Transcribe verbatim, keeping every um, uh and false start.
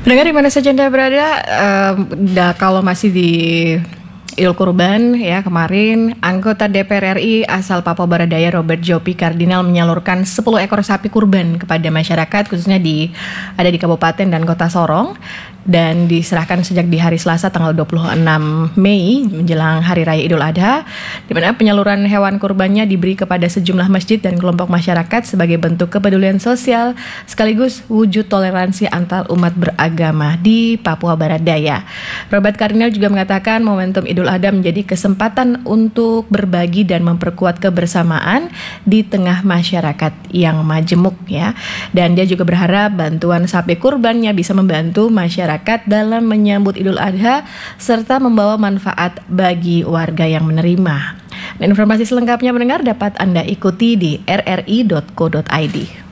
Pendengar di mana saja Anda berada, um, dah, kalau masih di Idul Kurban ya kemarin, anggota D P R R I asal Papua Barat Daya Robert Jopi Kardinal menyalurkan sepuluh ekor sapi kurban kepada masyarakat khususnya di ada di Kabupaten dan Kota Sorong dan diserahkan sejak di hari Selasa tanggal dua puluh enam Mei menjelang Hari Raya Idul Adha, di mana penyaluran hewan kurbannya diberi kepada sejumlah masjid dan kelompok masyarakat sebagai bentuk kepedulian sosial sekaligus wujud toleransi antar umat beragama di Papua Barat Daya. Robert Kardinal juga mengatakan momentum Idul Adha menjadi kesempatan untuk berbagi dan memperkuat kebersamaan di tengah masyarakat yang majemuk ya. Dan dia juga berharap bantuan sapi kurbannya bisa membantu masyarakat dalam menyambut Idul Adha serta membawa manfaat bagi warga yang menerima. Dan informasi selengkapnya pendengar dapat Anda ikuti di r r i dot co dot i d.